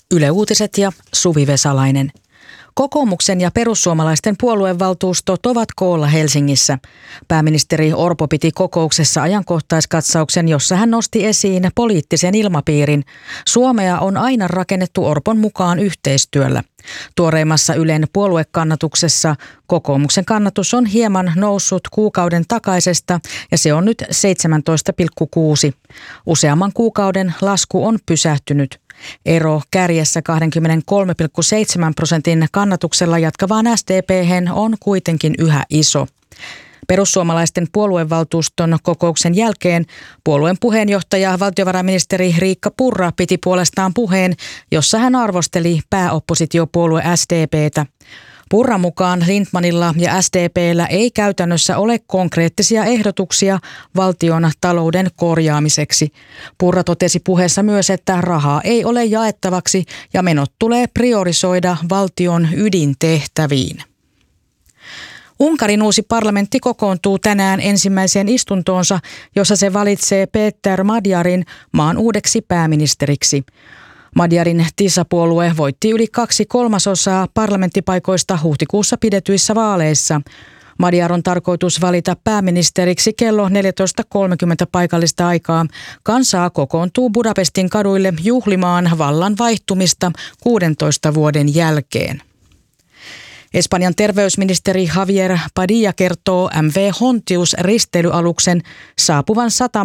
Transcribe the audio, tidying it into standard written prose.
Yle Uutiset ja Suvi Vesalainen. Kokoomuksen ja perussuomalaisten puoluevaltuustot ovat koolla Helsingissä. Pääministeri Orpo piti kokouksessa ajankohtaiskatsauksen, jossa hän nosti esiin poliittisen ilmapiirin. Suomea on aina rakennettu Orpon mukaan yhteistyöllä. Tuoreimmassa Ylen puoluekannatuksessa kokoomuksen kannatus on hieman noussut kuukauden takaisesta ja se on nyt 17,6. Useamman kuukauden lasku on pysähtynyt. Ero kärjessä 23,7% kannatuksella jatkavaan SDP:hen on kuitenkin yhä iso. Perussuomalaisten puoluevaltuuston kokouksen jälkeen puolueen puheenjohtaja valtiovarainministeri Riikka Purra piti puolestaan puheen, jossa hän arvosteli pääoppositiopuolue SDP:tä. Purran mukaan Lindtmanilla ja SDP:llä ei käytännössä ole konkreettisia ehdotuksia valtion talouden korjaamiseksi. Purra totesi puheessa myös, että rahaa ei ole jaettavaksi ja menot tulee priorisoida valtion ydintehtäviin. Unkarin uusi parlamentti kokoontuu tänään ensimmäiseen istuntoonsa, jossa se valitsee Péter Magyarin maan uudeksi pääministeriksi. Magyarin TISA-puolue voitti yli 2/3 parlamenttipaikoista huhtikuussa pidetyissä vaaleissa. Magyar on tarkoitus valita pääministeriksi kello 14.30 paikallista aikaa. Kansaa kokoontuu Budapestin kaduille juhlimaan vallan vaihtumista 16 vuoden jälkeen. Espanjan terveysministeri Javier Padilla kertoo MV Hontius risteilyaluksen saapuvan satamaan